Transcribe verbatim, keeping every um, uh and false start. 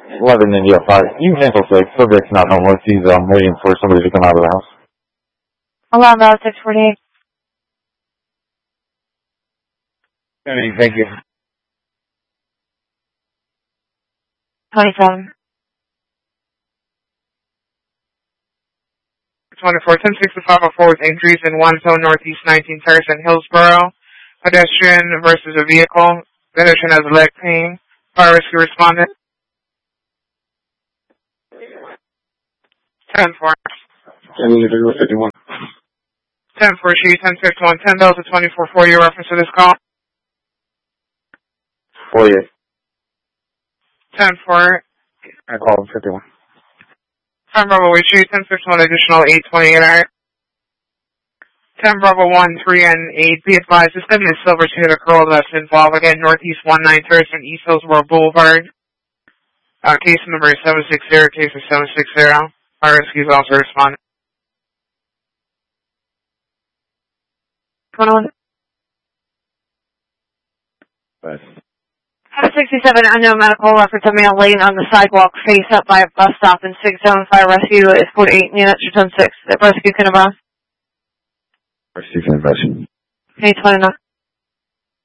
eleven India five. You handle six. Subject's not homeless. He's um, waiting for somebody to come out of the house. Alarm route six forty-eight. Thank you. twenty-seven. twenty-four, ten sixty-five oh four with injuries in one zone northeast nineteen Terrace in Hillsborough. Pedestrian versus a vehicle. Pedestrian has leg pain. Fire rescue respondent. ten four. fifty-one. ten four, she ten fifty-one. ten Delta twenty-four forty. Your reference to this call? forty-eight. ten four. I called him fifty-one. ten Bravo, we shoot ten fifty-one additional eight twenty-eight, alright? ten Bravo one, three and eight. Be advised, this is Silver to the girl that's involved again, Northeast nineteen Terrace and East Hillsborough Boulevard. Uh, case number is seven six zero, case is seven six zero. Our rescues also responded. twenty-one. Bye. sixty-seven, unknown medical reference of male laying on the sidewalk, face up by a bus stop in six zone. Fire rescue is forty-eight units, return six. Rescue can advise. Rescue can advise. eight twenty-nine.